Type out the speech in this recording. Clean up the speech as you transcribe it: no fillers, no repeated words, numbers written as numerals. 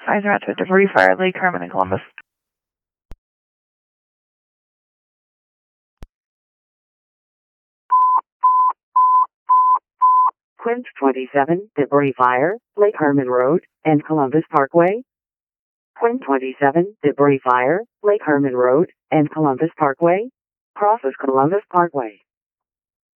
Eyes are out to a debris fire at Lake Herman in Columbus. Quint 27, debris fire, Lake Herman Road, and Columbus Parkway. Quint 27, debris fire, Lake Herman Road, and Columbus Parkway. Crosses Columbus Parkway.